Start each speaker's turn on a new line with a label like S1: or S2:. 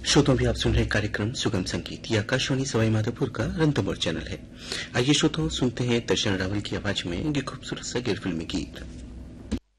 S1: श्रोतों भी आप सुन रहे कार्यक्रम सुगम संगीत। ये आकाशवाणी सवाई माधोपुर का रंतमोर चैनल है। आइए श्रोतों सुनते हैं दर्शन रावल की आवाज में ये खूबसूरत सा गैर फिल्मी गीत।